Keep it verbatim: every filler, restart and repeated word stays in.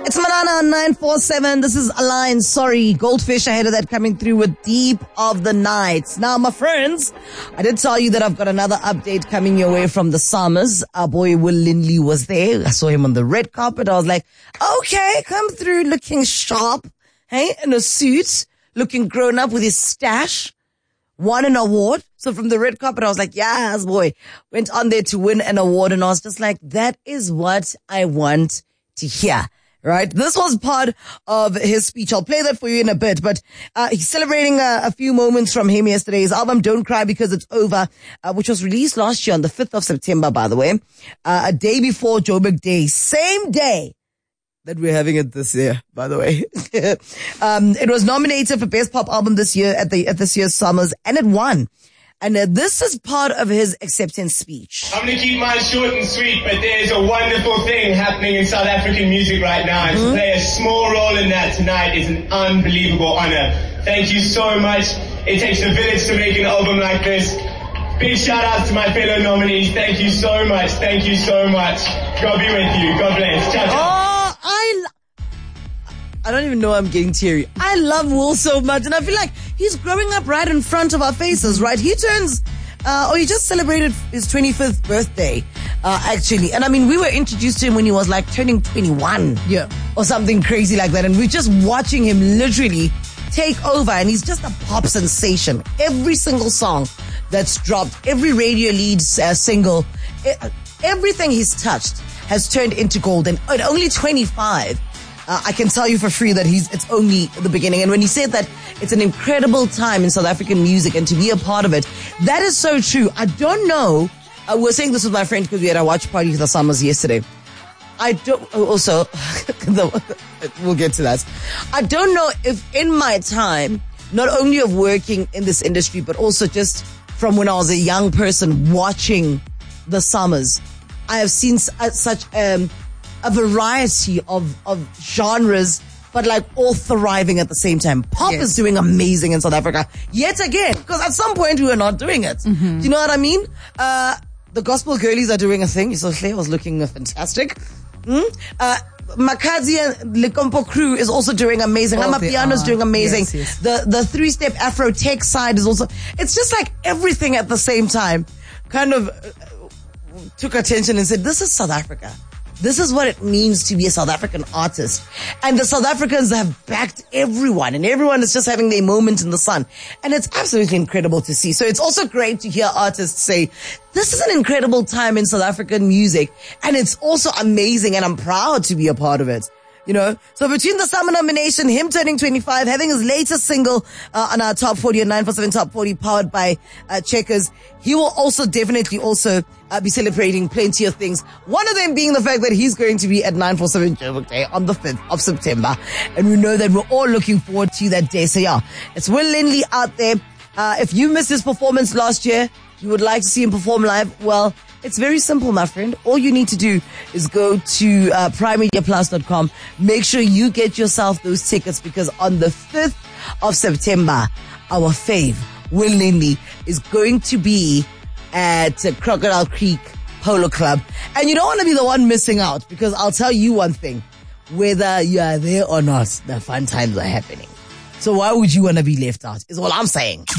It's Manana on nine four seven. This is Align. Sorry, Goldfish ahead of that coming through with Deep of the Night. Now, my friends, I did tell you that I've got another update coming your way from the Summers. Our boy Will Lindley was there. I saw him on the red carpet. I was like, okay, come through looking sharp, hey, in a suit, looking grown up with his stash. Won an award. So from the red carpet, I was like, yes, boy. Went on there to win an award, and I was just like, that is what I want to hear. Right? This was part of his speech. I'll play that for you in a bit, but uh, he's celebrating uh, a few moments from him yesterday. His album Don't Cry Because It's Over, uh, which was released last year on the fifth of September, by the way, uh, a day before Joburg Day, same day that we're having it this year, by the way. um, it was nominated for Best Pop Album this year at the at this year's Summers, and it won. And uh, this is part of his acceptance speech. I'm going to keep mine short and sweet, but there's a wonderful thing happening in South African music right now. And mm-hmm. to play a small role in that tonight is an unbelievable honor. Thank you so much. It takes a village to make an album like this. Big shout out to my fellow nominees. Thank you so much. Thank you so much. God be with you. God bless. Ciao, ciao. Oh, I... Lo- I don't even know I'm getting teary. I love Will so much, and I feel like he's growing up right in front of our faces, right? He turns, uh, or he just celebrated his twenty-fifth birthday, uh, actually. And I mean, we were introduced to him when he was like turning twenty-one. Yeah. Or something crazy like that. And we're just watching him literally take over, and he's just a pop sensation. Every single song that's dropped, every radio lead uh, single, everything he's touched has turned into gold. And at only twenty-five, Uh, I can tell you for free that he's, it's only the beginning. And when he said that it's an incredible time in South African music and to be a part of it, that is so true. I don't know. Uh, we were saying this with my friend because we had a watch party for the Summers yesterday. I don't, also, we'll get to that. I don't know if in my time, not only of working in this industry, but also just from when I was a young person watching the Summers, I have seen such, um, a variety of, of genres, but like all thriving at the same time. Pop yes. is doing amazing in South Africa yet again, because at some point we were not doing it. Mm-hmm. Do you know what I mean? Uh, the gospel girlies are doing a thing. You saw Claire was looking fantastic. Mm? Uh, Makazi and Likompo crew is also doing amazing. Oh, Amapiano is doing amazing. Yes, yes. The, the three-step Afro tech side is also, it's just like everything at the same time kind of uh, took attention and said, this is South Africa. This is what it means to be a South African artist. And the South Africans have backed everyone, and everyone is just having their moment in the sun. And it's absolutely incredible to see. So it's also great to hear artists say, this is an incredible time in South African music, and it's also amazing, and I'm proud to be a part of it. You know, so between the summer nomination, him turning twenty-five, having his latest single uh, on our Top forty and nine four seven Top forty powered by uh, Checkers, he will also definitely also uh, be celebrating plenty of things. One of them being the fact that he's going to be at nine four seven Joburg Day on the fifth of September. And we know that we're all looking forward to that day. So yeah, it's Will Lindley out there. Uh, if you missed his performance last year, you would like to see him perform live, well, it's very simple, my friend. All you need to do is go to uh, prime media plus dot com. Make sure you get yourself those tickets, because on the fifth of September, our fave, Will Lindley, is going to be at uh, Crocodile Creek Polo Club. And you don't want to be the one missing out, because I'll tell you one thing. Whether you are there or not, the fun times are happening. So why would you want to be left out, is all I'm saying.